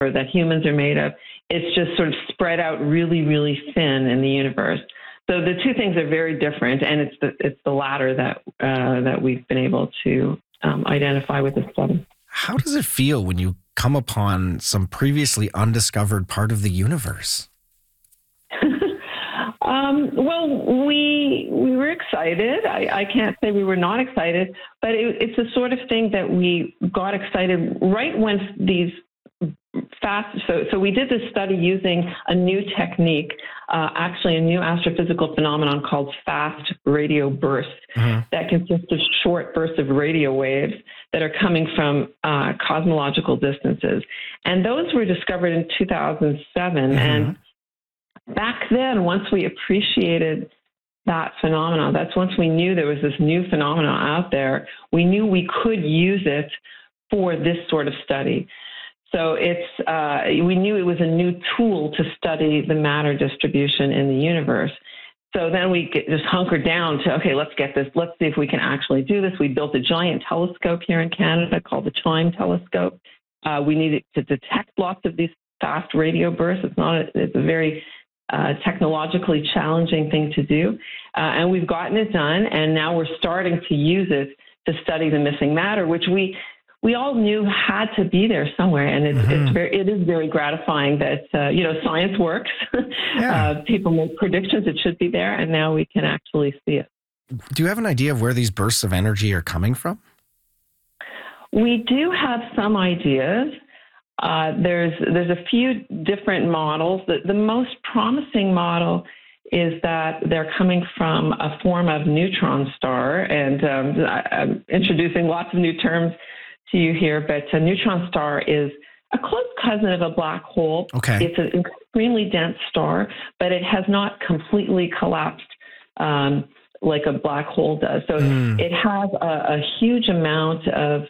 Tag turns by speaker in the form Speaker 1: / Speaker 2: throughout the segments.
Speaker 1: that humans are made of. It's just sort of spread out really, really thin in the universe. So the two things are very different, and it's the latter that we've been able to identify with this study.
Speaker 2: How does it feel when you come upon some previously undiscovered part of the universe?
Speaker 1: Well, we were excited. I can't say we were not excited, but it's the sort of thing that we got excited right when these fast. So we did this study using a new technique, actually a new astrophysical phenomenon called fast radio bursts that consists of short bursts of radio waves that are coming from cosmological distances. And those were discovered in 2007. And back then, once we appreciated that phenomenon, that's once we knew there was this new phenomenon out there, we knew we could use it for this sort of study. So we knew it was a new tool to study the matter distribution in the universe. So then we just hunkered down to, okay, let's get this. Let's see if we can actually do this. We built a giant telescope here in Canada called the CHIME telescope. We needed to detect lots of these fast radio bursts. It's a very technologically challenging thing to do. And we've gotten it done, and now we're starting to use it to study the missing matter, which we all knew had to be there somewhere. And it is very gratifying that, science works. People make predictions, it should be there, and now we can actually see it.
Speaker 2: Do you have an idea of where these bursts of energy are coming from?
Speaker 1: We do have some ideas. There's a few different models. The most promising model is that they're coming from a form of neutron star. And I'm introducing lots of new terms to you here, but a neutron star is a close cousin of a black hole.
Speaker 2: Okay.
Speaker 1: It's an extremely dense star, but it has not completely collapsed like a black hole does. So it has a huge amount of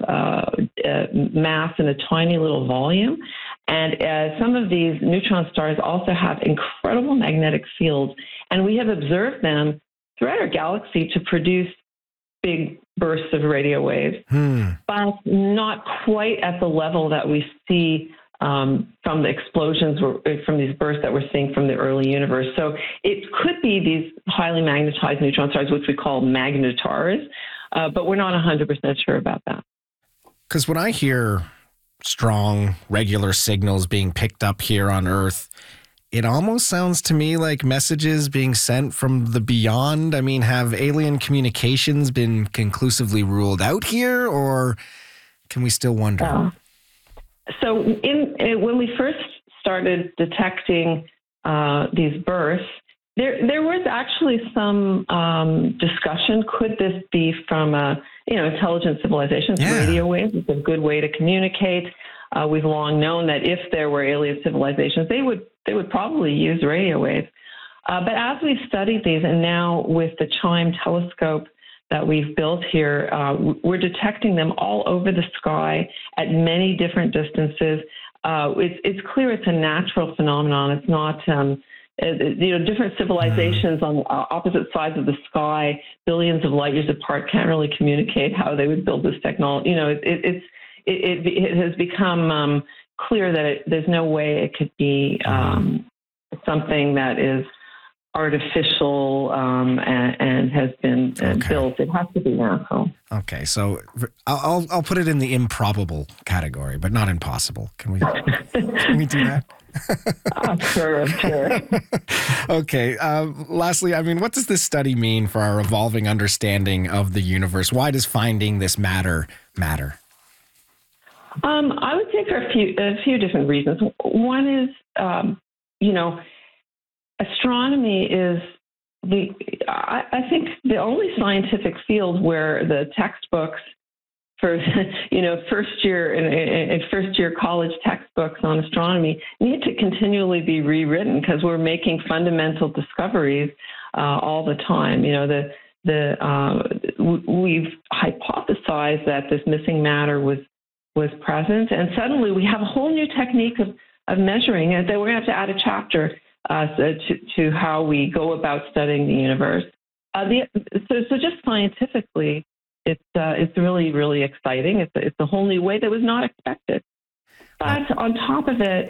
Speaker 1: mass in a tiny little volume. And some of these neutron stars also have incredible magnetic fields. And we have observed them throughout our galaxy to produce big bursts of radio waves, but not quite at the level that we see from the explosions, from these bursts that we're seeing from the early universe. So it could be these highly magnetized neutron stars, which we call magnetars, but we're not 100% sure about that.
Speaker 2: Because when I hear strong, regular signals being picked up here on Earth, it almost sounds to me like messages being sent from the beyond. I mean, have alien communications been conclusively ruled out here, or can we still wonder?
Speaker 1: So when we first started detecting these bursts, there was actually some discussion. Could this be from intelligent civilizations? Radio waves is a good way to communicate. We've long known that if there were alien civilizations, they would probably use radio waves. But as we've studied these, and now with the CHIME telescope that we've built here, we're detecting them all over the sky at many different distances. It's clear it's a natural phenomenon. It's not, different civilizations on opposite sides of the sky, billions of light years apart, can't really communicate how they would build this technology. It has become clear that there's no way it could be something that is artificial and has been built. It has to be natural.
Speaker 2: Okay, so I'll put it in the improbable category, but not impossible. Can we do that?
Speaker 1: Sure.
Speaker 2: Okay. Lastly, I mean, what does this study mean for our evolving understanding of the universe? Why does finding this matter matter?
Speaker 1: I would say for a few different reasons. One is, astronomy is I think the only scientific field where the textbooks for first year college textbooks on astronomy need to continually be rewritten because we're making fundamental discoveries all the time. We've hypothesized that this missing matter was present, and suddenly we have a whole new technique of measuring it that we're going to have to add a chapter to how we go about studying the universe. So just scientifically, it's really, really exciting. It's a whole new way that was not expected. But on top of it,